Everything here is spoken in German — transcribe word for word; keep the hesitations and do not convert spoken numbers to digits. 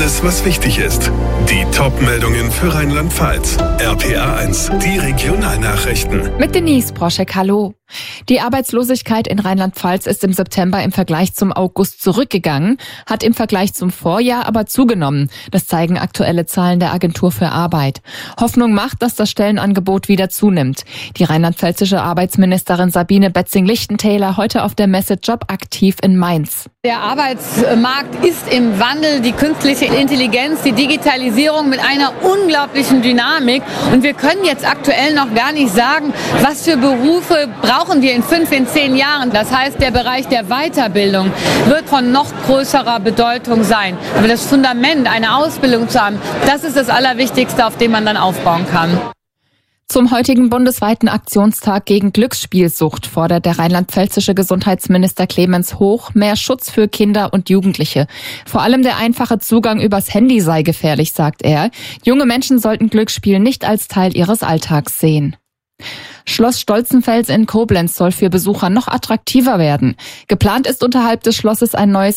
Alles, was wichtig ist. Die Top-Meldungen für Rheinland-Pfalz. R P A eins, die Regionalnachrichten. Mit Denise Broschek, hallo. Die Arbeitslosigkeit in Rheinland-Pfalz ist im September im Vergleich zum August zurückgegangen, hat im Vergleich zum Vorjahr aber zugenommen. Das zeigen aktuelle Zahlen der Agentur für Arbeit. Hoffnung macht, dass das Stellenangebot wieder zunimmt. Die rheinland-pfälzische Arbeitsministerin Sabine Betzing-Lichtentäler heute auf der Messe Jobaktiv in Mainz. Der Arbeitsmarkt ist im Wandel, die künstliche Intelligenz, die Digitalisierung mit einer unglaublichen Dynamik. Und wir können jetzt aktuell noch gar nicht sagen, was für Berufe brauchen wir in fünf, in zehn Jahren. Das heißt, der Bereich der Weiterbildung wird von noch größerer Bedeutung sein. Aber das Fundament, eine Ausbildung zu haben, das ist das Allerwichtigste, auf dem man dann aufbauen kann. Zum heutigen bundesweiten Aktionstag gegen Glücksspielsucht fordert der rheinland-pfälzische Gesundheitsminister Clemens Hoch mehr Schutz für Kinder und Jugendliche. Vor allem der einfache Zugang übers Handy sei gefährlich, sagt er. Junge Menschen sollten Glücksspiel nicht als Teil ihres Alltags sehen. Schloss Stolzenfels in Koblenz soll für Besucher noch attraktiver werden. Geplant ist unterhalb des Schlosses ein neues